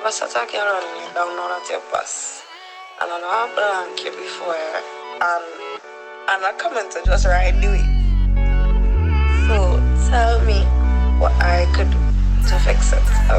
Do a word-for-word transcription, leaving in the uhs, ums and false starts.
pass attack you around and you don't know that you pass. And I know I blank you before and and I come to just right do it. So tell me what I could do to fix it. I